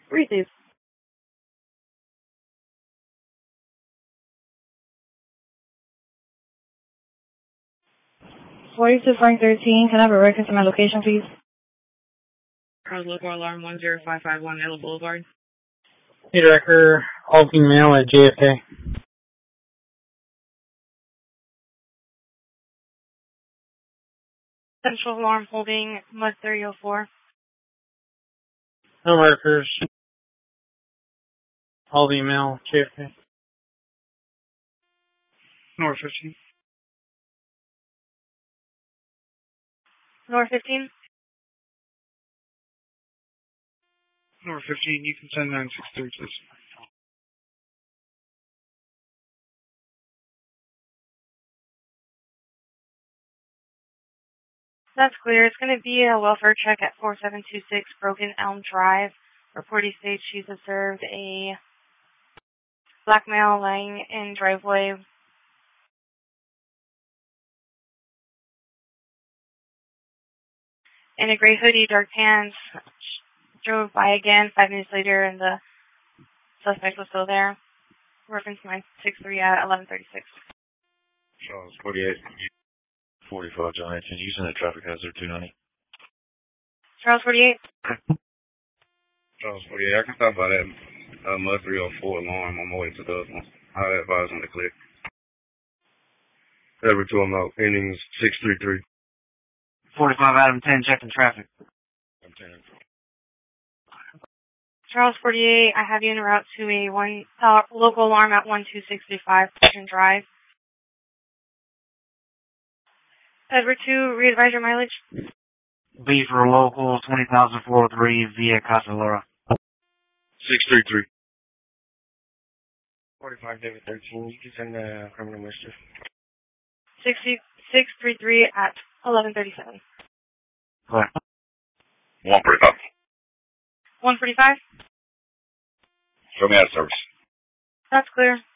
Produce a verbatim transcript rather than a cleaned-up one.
Receive. forty-two Frank thirteen, can I have a record to my location, please? Charles Local Alarm one zero five five one Ella Boulevard. Need a record, all female at J F K. Central Alarm holding Mud three oh four. No markers. All female, J F K. North fifteen. North fifteen. North fifteen, you can send nine six three, please. That's clear. It's going to be a welfare check at four seven two six Broken Elm Drive. Reporting states she's observed a black male lying in driveway. In a gray hoodie, dark pants. Drove by again five minutes later and the suspect was still there. Reference nine six three at eleven thirty-six. Charles forty-eight. forty-five John eighteen. Using a traffic hazard two ninety. Charles forty-eight. Charles forty-eight. I can stop by that uh, Mud three oh four alarm on my way to the other one. I advise on the clear. Every two I'm out. Endings six three three. forty-five Adam ten, checking traffic. I'm ten. Charles forty-eight, I have you en route to a one uh, local alarm at one two six three five Pleasant Drive. Edward two, re-advise your mileage. B for local, twenty thousand four oh three via Casa Laura. six three three. forty-five David thirteen, you can send a criminal mischief. six three three at eleven thirty-seven. What? one forty-five. one forty-five? Show me out of service. That's clear.